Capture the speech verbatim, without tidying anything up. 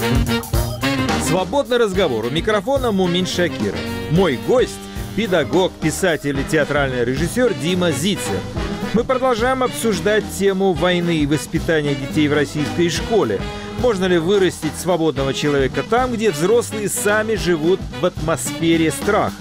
Свободный разговор. У микрофона Мумин Шакиров. Мой гость – педагог, писатель и театральный режиссер Дима Зицер. Мы продолжаем обсуждать тему войны и воспитания детей в российской школе. Можно ли вырастить свободного человека там, где взрослые сами живут в атмосфере страха?